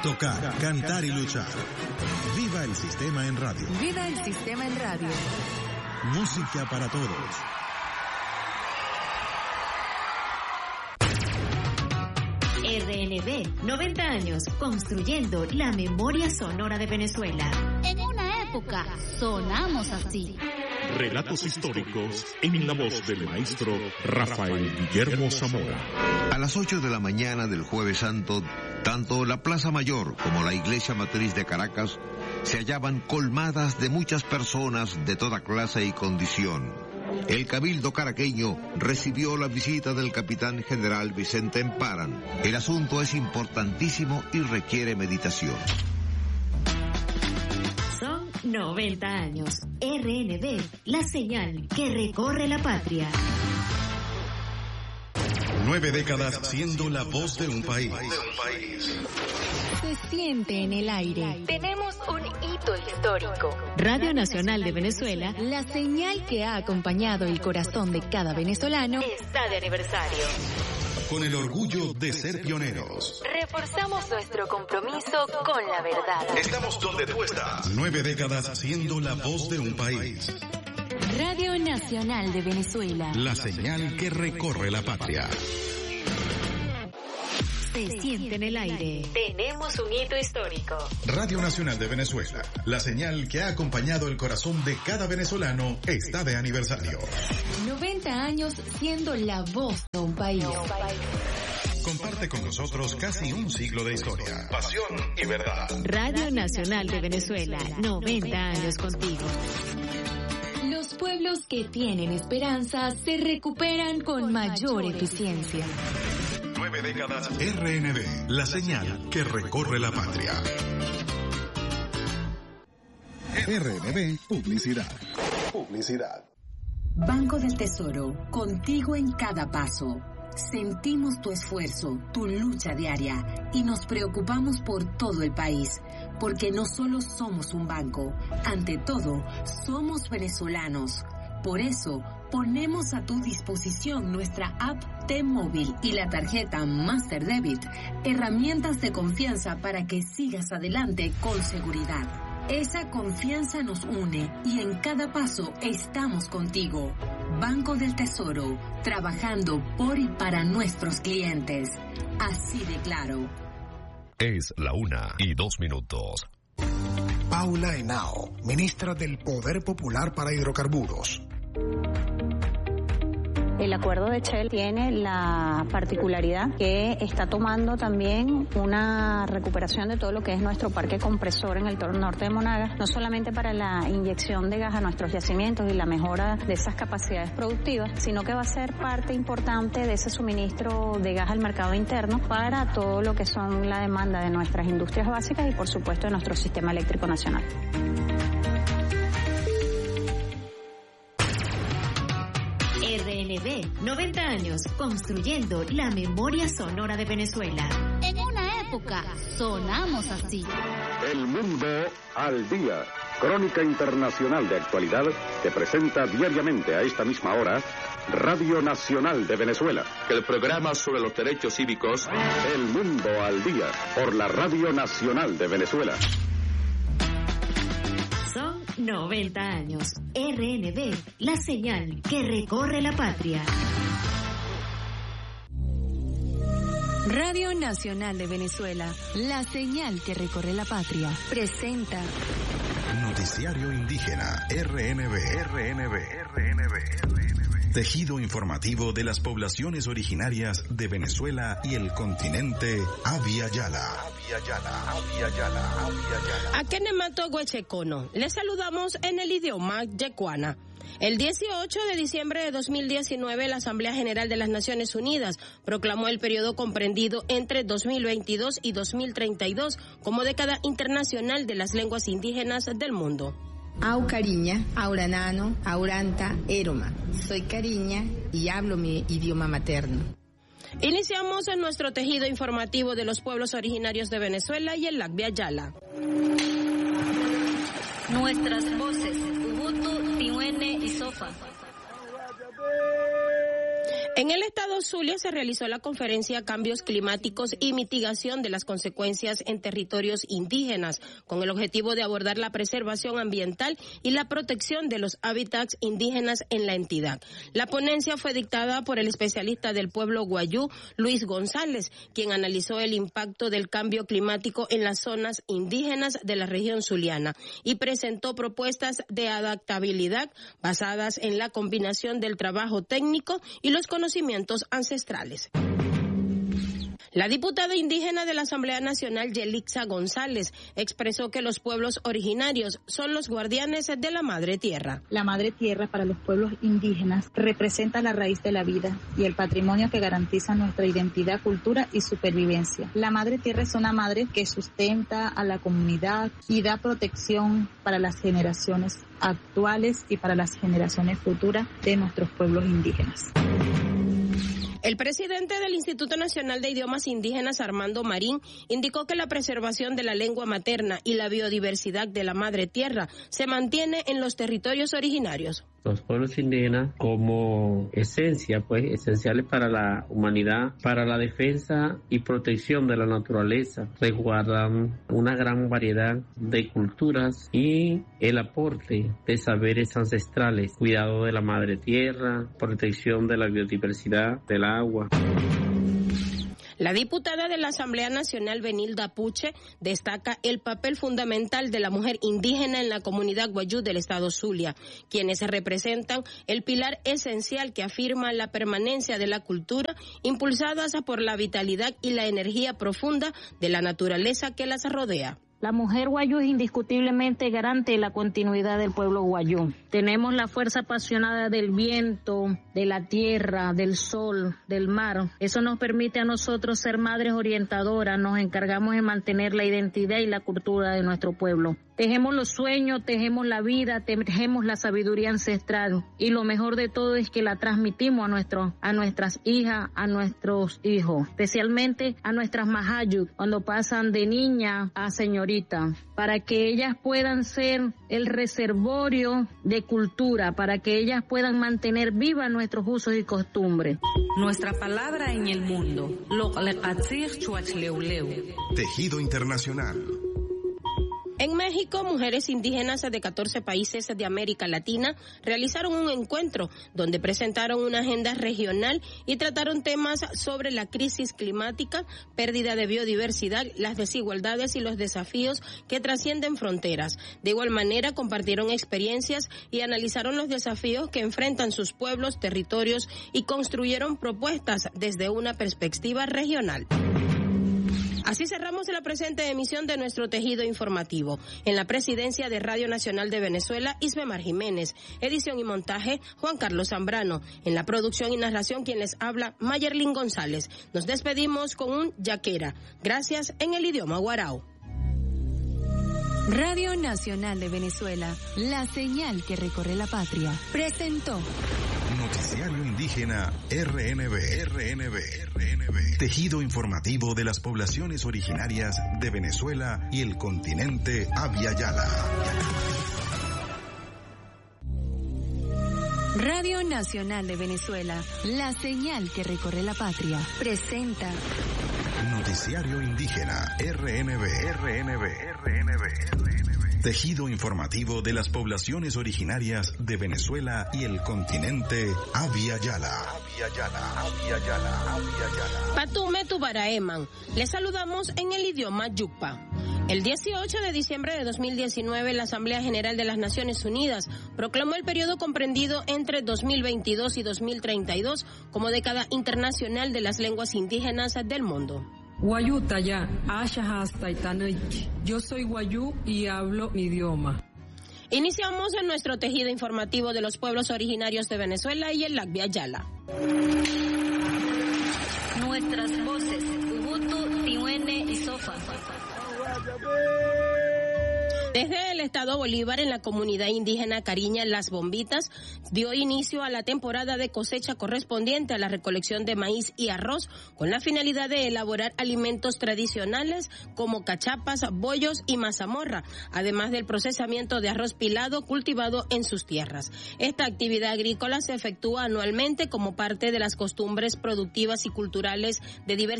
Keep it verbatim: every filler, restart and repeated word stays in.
Tocar, cantar y luchar. Viva el sistema en radio. Viva el sistema en radio. Música para todos. R N B, noventa años, construyendo la memoria sonora de Venezuela. En una época, sonamos así. Relatos históricos en la voz del maestro Rafael Guillermo Zamora. A las ocho de la mañana del Jueves Santo, tanto la Plaza Mayor como la Iglesia Matriz de Caracas se hallaban colmadas de muchas personas de toda clase y condición. El Cabildo caraqueño recibió la visita del capitán general Vicente Emparan. El asunto es importantísimo y requiere meditación. Son noventa años. R N B, la señal que recorre la patria. Nueve décadas siendo la voz de un país. Se siente en el aire. Tenemos un hito histórico. Radio Nacional de Venezuela, La señal que ha acompañado el corazón de cada venezolano, está de aniversario. Con el orgullo de ser pioneros. Reforzamos nuestro compromiso con la verdad. Estamos donde tú estás. Nueve décadas siendo la voz de un país. Radio Nacional de Venezuela. La señal que recorre la patria. Se siente en el aire. Tenemos un hito histórico. Radio Nacional de Venezuela, la señal que ha acompañado el corazón de cada venezolano, está de aniversario. noventa años siendo la voz de un país. Comparte con nosotros casi un siglo de historia, pasión y verdad. Radio Nacional de Venezuela, noventa años contigo. Los pueblos que tienen esperanza se recuperan con mayor eficiencia. Nueve décadas R N B, la señal que recorre la patria. R N B Publicidad. Publicidad. Banco del Tesoro, contigo en cada paso. Sentimos tu esfuerzo, tu lucha diaria y nos preocupamos por todo el país, porque no solo somos un banco, ante todo, somos venezolanos. Por eso, ponemos a tu disposición nuestra app T-Móvil y la tarjeta Master Debit, herramientas de confianza para que sigas adelante con seguridad. Esa confianza nos une y en cada paso estamos contigo. Banco del Tesoro, trabajando por y para nuestros clientes. Así de claro. Es la una y dos minutos. Paula Henao, ministra del Poder Popular para Hidrocarburos. El acuerdo de Shell tiene la particularidad que está tomando también una recuperación de todo lo que es nuestro parque compresor en el norte de Monagas, no solamente para la inyección de gas a nuestros yacimientos y la mejora de esas capacidades productivas, sino que va a ser parte importante de ese suministro de gas al mercado interno para todo lo que son la demanda de nuestras industrias básicas y por supuesto de nuestro sistema eléctrico nacional. R N B, noventa años, construyendo la memoria sonora de Venezuela. En una época, sonamos así. El mundo al día. Crónica internacional de actualidad que presenta diariamente a esta misma hora Radio Nacional de Venezuela. El programa sobre los derechos cívicos. El mundo al día por la Radio Nacional de Venezuela. Son noventa años. R N B, la señal que recorre la patria. Radio Nacional de Venezuela, la señal que recorre la patria, presenta Noticiario Indígena, R N B, R N B, R N B. Tejido informativo de las poblaciones originarias de Venezuela y el continente Abya Yala. Abya Yala, Abya Yala, Abya Yala. Akenemato Huechecono. Les saludamos en el idioma yecuana. El dieciocho de diciembre de dos mil diecinueve, la Asamblea General de las Naciones Unidas proclamó el periodo comprendido entre dos mil veintidós y dos mil treinta y dos como década internacional de las lenguas indígenas del mundo. Au Cariña, Auranano, Auranta, Eroma. Soy Cariña y hablo mi idioma materno. Iniciamos en nuestro tejido informativo de los pueblos originarios de Venezuela y el Abya Yala. Nuestras voces, Ubuntu, Tihuene y Sofa. En el estado Zulia se realizó la conferencia Cambios Climáticos y Mitigación de las Consecuencias en Territorios Indígenas, con el objetivo de abordar la preservación ambiental y la protección de los hábitats indígenas en la entidad. La ponencia fue dictada por el especialista del pueblo guayú, Luis González, quien analizó el impacto del cambio climático en las zonas indígenas de la región zuliana y presentó propuestas de adaptabilidad basadas en la combinación del trabajo técnico y los conocimientos conocimientos ancestrales. La diputada indígena de la Asamblea Nacional, Yelixa González, expresó que los pueblos originarios son los guardianes de la Madre Tierra. La Madre Tierra para los pueblos indígenas representa la raíz de la vida y el patrimonio que garantiza nuestra identidad, cultura y supervivencia. La Madre Tierra es una madre que sustenta a la comunidad y da protección para las generaciones actuales y para las generaciones futuras de nuestros pueblos indígenas. El presidente del Instituto Nacional de Idiomas Indígenas, Armando Marín, indicó que la preservación de la lengua materna y la biodiversidad de la Madre Tierra se mantiene en los territorios originarios. Los pueblos indígenas como esencia, pues esenciales para la humanidad, para la defensa y protección de la naturaleza, resguardan una gran variedad de culturas y el aporte de saberes ancestrales, cuidado de la madre tierra, protección de la biodiversidad, del agua. La diputada de la Asamblea Nacional, Benilda Puche, destaca el papel fundamental de la mujer indígena en la comunidad guayú del estado Zulia, quienes representan el pilar esencial que afirma la permanencia de la cultura, impulsadas por la vitalidad y la energía profunda de la naturaleza que las rodea. La mujer guayú es indiscutiblemente garante de la continuidad del pueblo guayú. Tenemos la fuerza apasionada del viento, de la tierra, del sol, del mar. Eso nos permite a nosotros ser madres orientadoras. Nos encargamos de mantener la identidad y la cultura de nuestro pueblo. Tejemos los sueños, tejemos la vida, tejemos la sabiduría ancestral. Y lo mejor de todo es que la transmitimos a, nuestro, a nuestras hijas, a nuestros hijos. Especialmente a nuestras mahayuk, cuando pasan de niña a señorita, para que ellas puedan ser el reservorio de cultura, para que ellas puedan mantener vivas nuestros usos y costumbres. Nuestra palabra en el mundo. Tejido Internacional. En México, mujeres indígenas de catorce países de América Latina realizaron un encuentro donde presentaron una agenda regional y trataron temas sobre la crisis climática, pérdida de biodiversidad, las desigualdades y los desafíos que trascienden fronteras. De igual manera, compartieron experiencias y analizaron los desafíos que enfrentan sus pueblos, territorios y construyeron propuestas desde una perspectiva regional. Así cerramos la presente emisión de nuestro tejido informativo. En la presidencia de Radio Nacional de Venezuela, Ismemar Jiménez. Edición y montaje, Juan Carlos Zambrano. En la producción y narración, quien les habla, Mayerlin González. Nos despedimos con un yaquera. Gracias en el idioma guarao. Radio Nacional de Venezuela, la señal que recorre la patria, presentó Noticiario Indígena R N B, R N B, R N B. Tejido informativo de las poblaciones originarias de Venezuela y el continente Abya Yala. Radio Nacional de Venezuela, la señal que recorre la patria, presenta Noticiario Indígena R N B, R N B, R N B. Tejido informativo de las poblaciones originarias de Venezuela y el continente Abya Yala. Abya Yala, Abya Yala, Abya Yala. Patume Tubaraeman. Les saludamos en el idioma Yucpa. El dieciocho de diciembre de dos mil diecinueve, la Asamblea General de las Naciones Unidas proclamó el periodo comprendido entre dos mil veintidós y dos mil treinta y dos como década internacional de las lenguas indígenas del mundo. Guayú Taya, Asha hasta Itanik. Yo soy guayú y hablo mi idioma. Iniciamos en nuestro tejido informativo de los pueblos originarios de Venezuela y el Abya Yala. Nuestras voces, Ubuntu, Tihuene y Sofa. Desde el estado Bolívar, en la comunidad indígena Cariña Las Bombitas, dio inicio a la temporada de cosecha correspondiente a la recolección de maíz y arroz, con la finalidad de elaborar alimentos tradicionales como cachapas, bollos y mazamorra, además del procesamiento de arroz pilado cultivado en sus tierras. Esta actividad agrícola se efectúa anualmente como parte de las costumbres productivas y culturales de diversidad